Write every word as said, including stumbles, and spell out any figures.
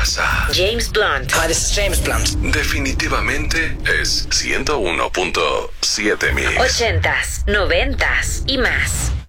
casa. James Blunt. Hi, this is James Blunt. Definitivamente es ciento uno punto siete Mix. Ochentas, noventas y más.